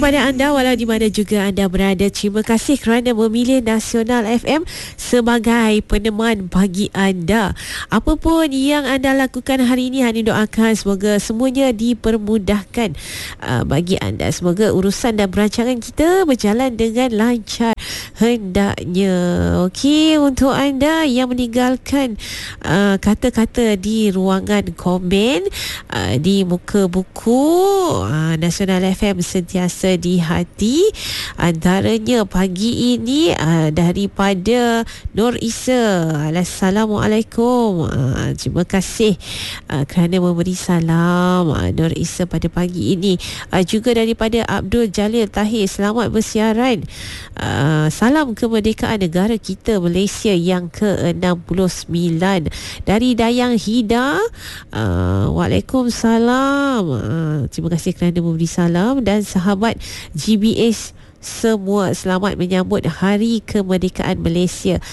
kepada anda walau di mana juga anda berada. Terima kasih kerana memilih Nasional FM sebagai peneman pagi anda. Apa pun yang anda lakukan hari ini, Hani doakan semoga semuanya dipermudahkan bagi anda. Semoga urusan dan perancangan kita berjalan dengan lancar hendaknya. Okey, untuk anda yang meninggalkan kata-kata di ruangan komen di muka buku, Nasional FM sentiasa di hati. Antaranya pagi ini daripada Nur Isa. Assalamualaikum. Terima kasih kerana memberi salam Nur Isa pada pagi ini. Juga daripada Abdul Jalil Tahir, selamat bersiaran. Salam kemerdekaan negara kita Malaysia yang ke-69. Dari Dayang Hida, Waalaikumsalam. Terima kasih kerana memberi salam. Dan sahabat GBS semua, selamat menyambut Hari Kemerdekaan Malaysia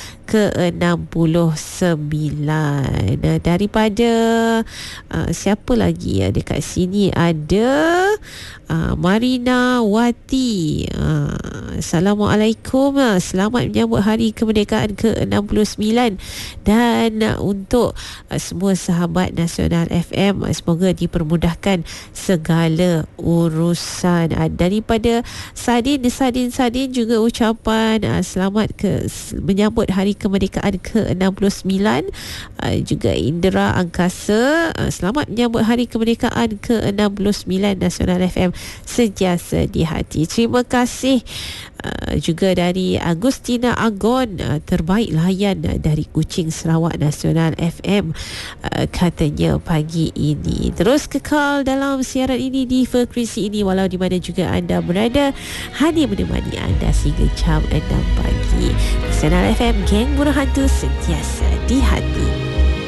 ke-69. Daripada siapa lagi dekat sini ada Marina Wati. Assalamualaikum, selamat menyambut Hari Kemerdekaan ke-69. Dan untuk semua sahabat Nasional FM, semoga dipermudahkan segala urusan. Daripada Sadin juga ucapan selamat menyambut Hari Kemerdekaan ke-69. Juga Indra Angkasa, selamat menyambut Hari Kemerdekaan ke-69. Nasional FM sentiasa di hati. Terima kasih. Juga dari Agustina Agon, terbaik layan dari Kuching, Sarawak. Nasional FM katanya pagi ini. Terus kekal dalam siaran ini di frekuensi ini walau di mana juga anda berada. Hani menemani anda sehingga jam 6 pagi. Nasional FM, geng burung hantu sentiasa di hati.